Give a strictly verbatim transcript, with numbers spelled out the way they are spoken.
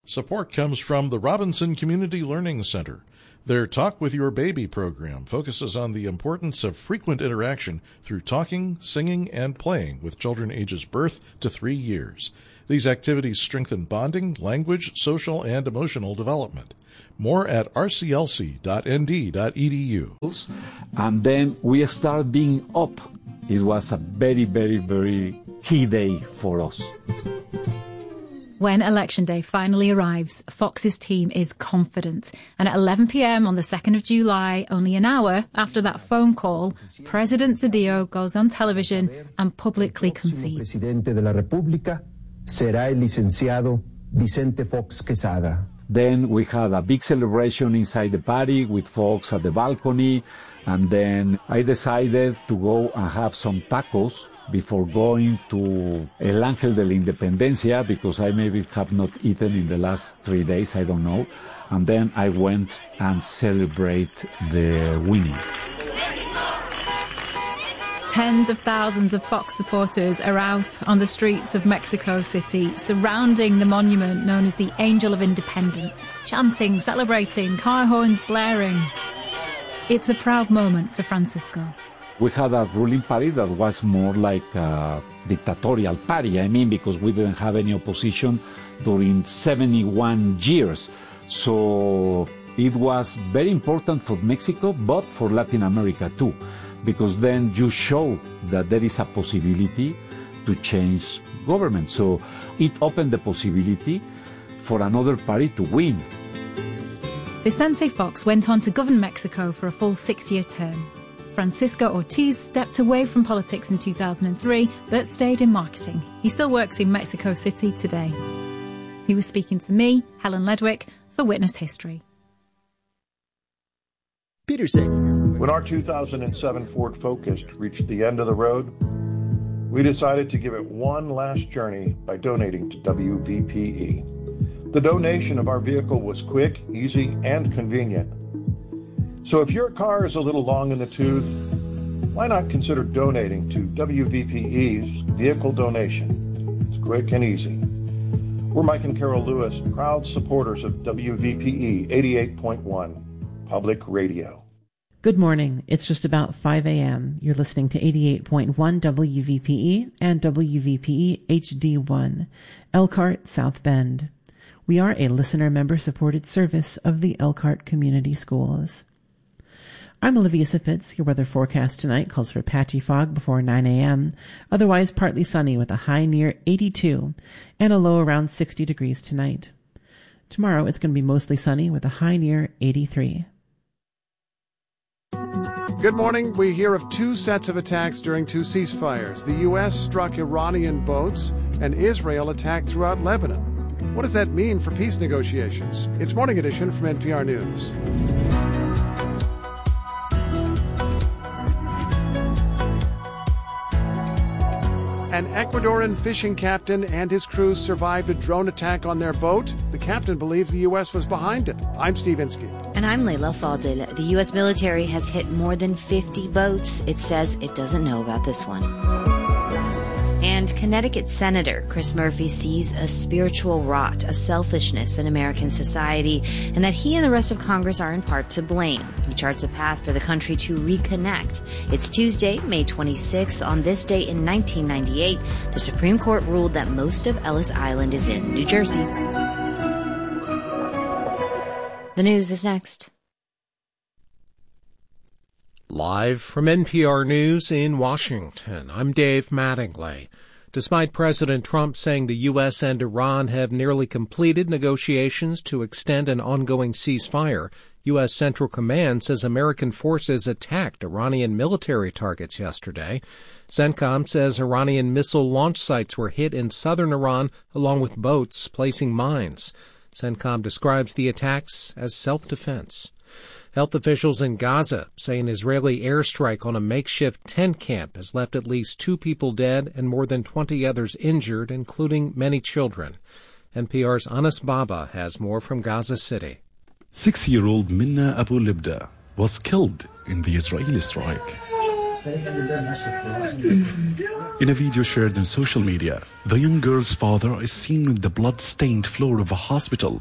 Support comes from the Robinson Community Learning Center. Their Talk with Your Baby program focuses on the importance of frequent interaction through talking, singing, and playing with children ages birth to three years. These activities strengthen bonding, language, social, and emotional development. More at r c l c dot n d dot e d u. And then we start being up. It was a very, very, very key day for us. When Election Day finally arrives, Fox's team is confident. And at eleven p.m. on the second of July, only an hour after that phone call, President Zedillo goes on television and publicly concedes. Presidente de la República será el licenciado Vicente Fox Quesada. Then we had a big celebration inside the party with folks at the balcony. And then I decided to go and have some tacos before going to El Ángel de la Independencia, because I maybe have not eaten in the last three days, I don't know. And then I went and celebrate the winning. Tens of thousands of Fox supporters are out on the streets of Mexico City, surrounding the monument known as the Angel of Independence, chanting, celebrating, car horns blaring. It's a proud moment for Francisco. We had a ruling party that was more like a dictatorial party, I mean, because we didn't have any opposition during seventy-one years. So it was very important for Mexico, but for Latin America too, because then you show that there is a possibility to change government. So it opened the possibility for another party to win. Vicente Fox went on to govern Mexico for a full six-year term. Francisco Ortiz stepped away from politics in two thousand three, but stayed in marketing. He still works in Mexico City today. He was speaking to me, Helen Ledwick, for Witness History. Peter Sagan. When our two thousand seven Ford Focus reached the end of the road, we decided to give it one last journey by donating to W V P E. The donation of our vehicle was quick, easy, and convenient. So if your car is a little long in the tooth, why not consider donating to W V P E's vehicle donation? It's quick and easy. We're Mike and Carol Lewis, proud supporters of W V P E eighty-eight point one Public Radio. Good morning. It's just about five a.m. You're listening to eighty-eight point one W V P E and W V P E H D one, Elkhart, South Bend. We are a listener-member-supported service of the Elkhart Community Schools. I'm Olivia Sipitz. Your weather forecast tonight calls for patchy fog before nine a.m., otherwise partly sunny with a high near eighty-two and a low around sixty degrees tonight. Tomorrow it's going to be mostly sunny with a high near eighty-three. Good morning. We hear of two sets of attacks during two ceasefires. The U S struck Iranian boats and Israel attacked throughout Lebanon. What does that mean for peace negotiations? It's Morning Edition from N P R News. An Ecuadorian fishing captain and his crew survived a drone attack on their boat. The captain believes the U S was behind it. I'm Steve Inskeep. And I'm Leila Fadel. The U S military has hit more than fifty boats. It says it doesn't know about this one. And Connecticut Senator Chris Murphy sees a spiritual rot, a selfishness in American society, and that he and the rest of Congress are in part to blame. He charts a path for the country to reconnect. It's Tuesday, May twenty-sixth. On this day in nineteen ninety-eight, the Supreme Court ruled that most of Ellis Island is in New Jersey. The news is next. Live from N P R News in Washington, I'm Dave Mattingly. Despite President Trump saying the U S and Iran have nearly completed negotiations to extend an ongoing ceasefire, U S Central Command says American forces attacked Iranian military targets yesterday. CENTCOM says Iranian missile launch sites were hit in southern Iran along with boats placing mines. CENTCOM describes the attacks as self-defense. Health officials in Gaza say an Israeli airstrike on a makeshift tent camp has left at least two people dead and more than twenty others injured, including many children. N P R's Anas Baba has more from Gaza City. Six-year-old Minna Abu Libda was killed in the Israeli strike. In a video shared on social media, the young girl's father is seen on the blood-stained floor of a hospital